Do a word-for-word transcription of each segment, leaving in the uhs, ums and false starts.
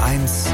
eins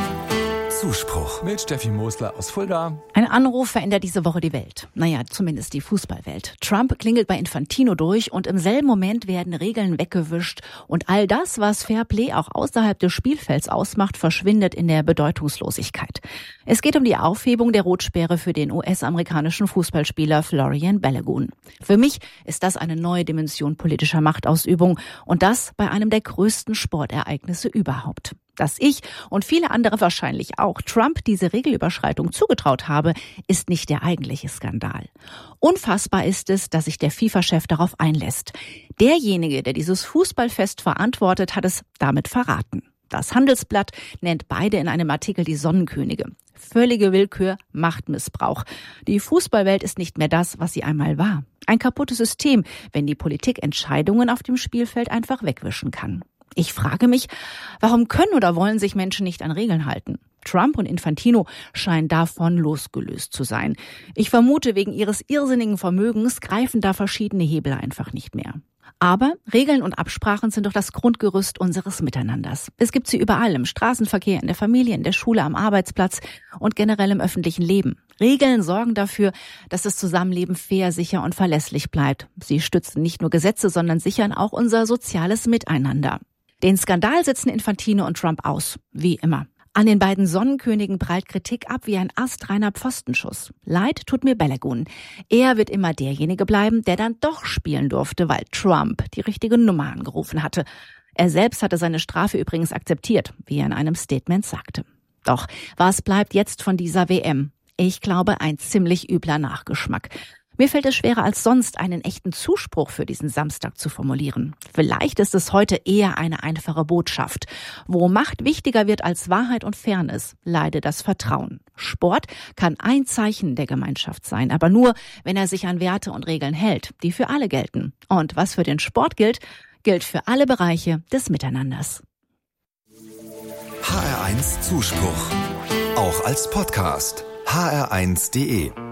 Zuspruch. Mit Steffi Mosler aus Fulda. Ein Anruf verändert diese Woche die Welt. Naja, zumindest die Fußballwelt. Trump klingelt bei Infantino durch und im selben Moment werden Regeln weggewischt. Und all das, was Fairplay auch außerhalb des Spielfelds ausmacht, verschwindet in der Bedeutungslosigkeit. Es geht um die Aufhebung der Rotsperre für den U S-amerikanischen Fußballspieler Florian Balogun. Für mich ist das eine neue Dimension politischer Machtausübung. Und das bei einem der größten Sportereignisse überhaupt. Dass ich und viele andere wahrscheinlich auch Trump diese Regelüberschreitung zugetraut habe, ist nicht der eigentliche Skandal. Unfassbar ist es, dass sich der FIFA-Chef darauf einlässt. Derjenige, der dieses Fußballfest verantwortet, hat es damit verraten. Das Handelsblatt nennt beide in einem Artikel die Sonnenkönige. Völlige Willkür, Machtmissbrauch. Die Fußballwelt ist nicht mehr das, was sie einmal war. Ein kaputtes System, wenn die Politik Entscheidungen auf dem Spielfeld einfach wegwischen kann. Ich frage mich, warum können oder wollen sich Menschen nicht an Regeln halten? Trump und Infantino scheinen davon losgelöst zu sein. Ich vermute, wegen ihres irrsinnigen Vermögens greifen da verschiedene Hebel einfach nicht mehr. Aber Regeln und Absprachen sind doch das Grundgerüst unseres Miteinanders. Es gibt sie überall, im Straßenverkehr, in der Familie, in der Schule, am Arbeitsplatz und generell im öffentlichen Leben. Regeln sorgen dafür, dass das Zusammenleben fair, sicher und verlässlich bleibt. Sie stützen nicht nur Gesetze, sondern sichern auch unser soziales Miteinander. Den Skandal sitzen Infantino und Trump aus, wie immer. An den beiden Sonnenkönigen prallt Kritik ab wie ein astreiner Pfostenschuss. Leid tut mir Balogun. Er wird immer derjenige bleiben, der dann doch spielen durfte, weil Trump die richtige Nummer angerufen hatte. Er selbst hatte seine Strafe übrigens akzeptiert, wie er in einem Statement sagte. Doch was bleibt jetzt von dieser W M? Ich glaube, ein ziemlich übler Nachgeschmack. Mir fällt es schwerer als sonst, einen echten Zuspruch für diesen Samstag zu formulieren. Vielleicht ist es heute eher eine einfache Botschaft. Wo Macht wichtiger wird als Wahrheit und Fairness, leide das Vertrauen. Sport kann ein Zeichen der Gemeinschaft sein, aber nur, wenn er sich an Werte und Regeln hält, die für alle gelten. Und was für den Sport gilt, gilt für alle Bereiche des Miteinanders. H R eins Zuspruch. Auch als Podcast. H R eins Punkt de